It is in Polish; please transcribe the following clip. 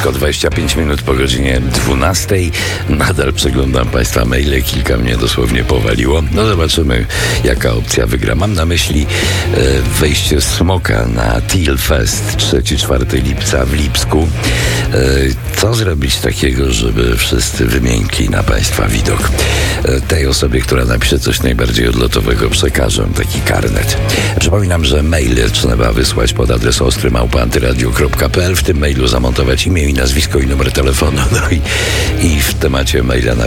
Tylko 25 minut po godzinie 12. Nadal przeglądam Państwa maile. Kilka mnie dosłownie powaliło. No zobaczymy, jaka opcja wygra. Mam na myśli wejście Smoka na Teal Fest 3-4 lipca w Lipsku. Co zrobić takiego, żeby wszyscy wymiękli na Państwa widok? Tej osobie, która napisze coś najbardziej odlotowego, przekażę taki karnet. Przypominam, że maile trzeba wysłać pod adres ostry@antyradio.pl. W tym mailu zamontować imię i nazwisko i numer telefonu. No i w temacie maila